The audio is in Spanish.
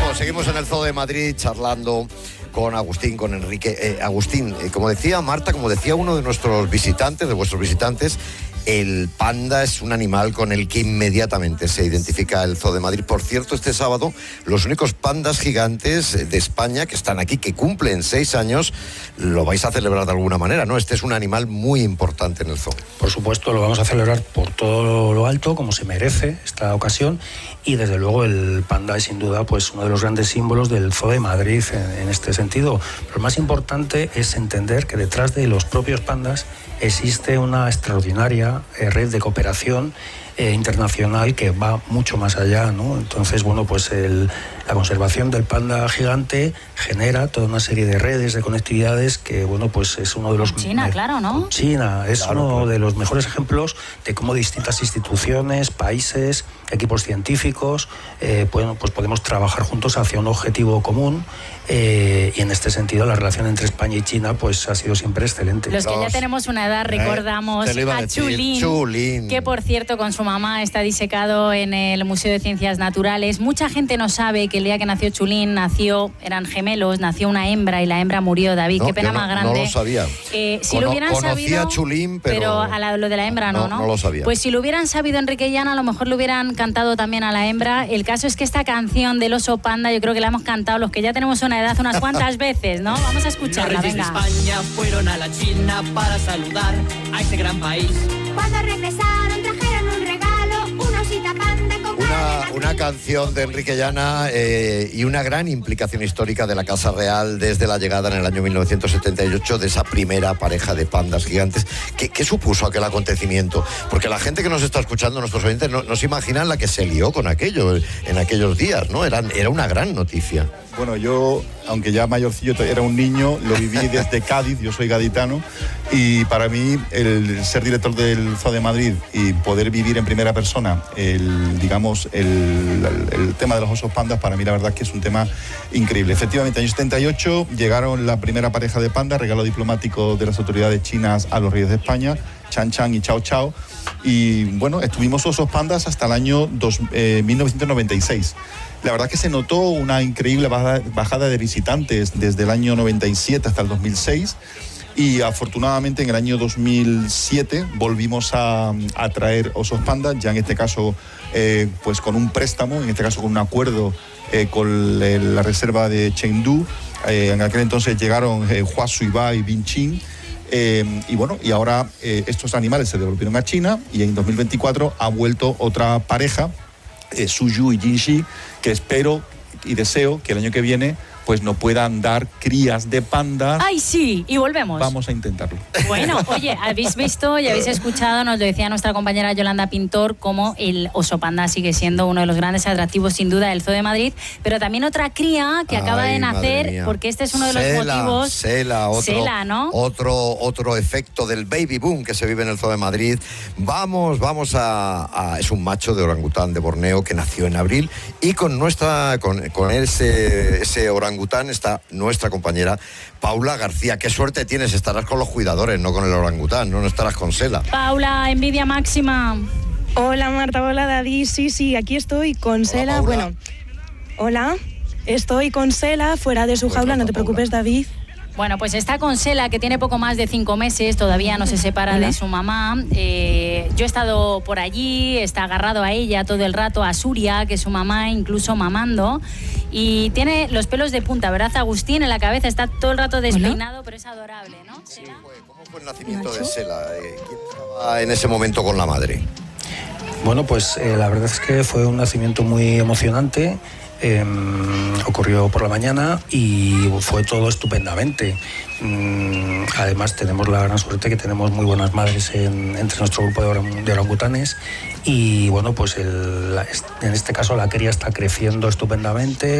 Seguimos en el Zoo de Madrid charlando con Agustín, con Enrique. Agustín, como decía Marta, como decía uno de nuestros visitantes, de vuestros visitantes, el panda es un animal con el que inmediatamente se identifica el Zoo de Madrid. Por cierto, este sábado, los únicos pandas gigantes de España que están aquí, que cumplen 6 años, lo vais a celebrar de alguna manera, ¿no? Este es un animal muy importante en el zoo. Por supuesto, lo vamos a celebrar por todo lo alto, como se merece esta ocasión, y desde luego el panda es sin duda pues uno de los grandes símbolos del Zoo de Madrid en este sentido. Pero lo más importante es entender que detrás de los propios pandas existe una extraordinaria red de cooperación internacional que va mucho más allá, ¿no? Entonces, bueno, pues la conservación del panda gigante genera toda una serie de redes, de conectividades que, bueno, pues es uno de los... China, claro, ¿no? China es uno de los mejores ejemplos de cómo distintas instituciones, países, equipos científicos, bueno, pues podemos trabajar juntos hacia un objetivo común, y en este sentido la relación entre España y China pues ha sido siempre excelente. Los que ya tenemos una edad recordamos a Chulín, que por cierto con su mamá está disecado en el Museo de Ciencias Naturales. Mucha gente no sabe que el día que nació Chulín eran gemelos, nació una hembra y la hembra murió. David, qué pena más grande. No lo sabía. Si lo hubieran sabido, a Chulín, pero lo de la hembra no lo sabía. Pues si lo hubieran sabido Enrique y Ana, a lo mejor lo hubieran cantado también a la hembra. El caso es que esta canción del oso panda yo creo que la hemos cantado los que ya tenemos una edad unas cuantas veces, ¿no? Vamos a escucharla, Los reyes venga. de España fueron a la China para saludar a ese gran país. Cuando regresaron trajeron un regalo, una osita panda con una canción de Enrique Llana y una gran implicación histórica de la Casa Real desde la llegada en el año 1978 de esa primera pareja de pandas gigantes. ¿Qué supuso aquel acontecimiento? Porque la gente que nos está escuchando, nuestros oyentes, no se imaginan la que se lió con aquello en aquellos días, ¿no? Era una gran noticia. Bueno, yo, aunque ya mayorcillo, era un niño, lo viví desde Cádiz, yo soy gaditano, y para mí el ser director del Zoo de Madrid y poder vivir en primera persona el tema de los osos pandas, para mí la verdad es que es un tema increíble. Efectivamente, en el año 78 llegaron la primera pareja de pandas, regalo diplomático de las autoridades chinas a los reyes de España, Chan Chan y Chao Chao, y bueno, estuvimos osos pandas hasta el año 1996. La verdad es que se notó una increíble bajada de visitantes desde el año 97 hasta el 2006 y afortunadamente en el año 2007 volvimos a traer osos pandas, ya en este caso pues con un préstamo, en este caso con un acuerdo con la reserva de Chengdu. En aquel entonces llegaron Huasu Iba y Binchin. Y bueno, y ahora estos animales se devolvieron a China y en 2024 ha vuelto otra pareja, Suyu y Jinxi, que espero y deseo que el año que viene pues nos puedan dar crías de pandas. ¡Ay, sí! Y volvemos. Vamos a intentarlo. Bueno, oye, habéis visto y habéis escuchado, nos lo decía nuestra compañera Yolanda Pintor, cómo el oso panda sigue siendo uno de los grandes atractivos, sin duda, del Zoo de Madrid, pero también otra cría que acaba de nacer, porque este es uno de los motivos... Sela, ¿no? Otro efecto del baby boom que se vive en el Zoo de Madrid. Vamos a es un macho de orangután de Borneo que nació en abril y con ese orangután está nuestra compañera Paula García. Qué suerte tienes, estarás con los cuidadores, no con el orangután, no estarás con Sela. Paula, envidia máxima. Hola Marta, hola David, sí, aquí estoy con Sela. Bueno, hola, estoy con Sela fuera de su jaula, no te preocupes David. Bueno, pues está con Sela, que tiene poco más de 5 meses, todavía no se separa de su mamá. Yo he estado por allí, está agarrado a ella todo el rato, a Suria, que es su mamá, incluso mamando. Y tiene los pelos de punta, ¿verdad, Agustín? En la cabeza está todo el rato despeinado, pero es adorable, ¿no? Sí, ¿cómo fue el nacimiento de Sela? ¿Quién estaba en ese momento con la madre? Bueno, pues la verdad es que fue un nacimiento muy emocionante. Ocurrió por la mañana y fue todo estupendamente. Además tenemos la gran suerte que tenemos muy buenas madres entre nuestro grupo de orangutanes y bueno, pues en este caso la cría está creciendo estupendamente.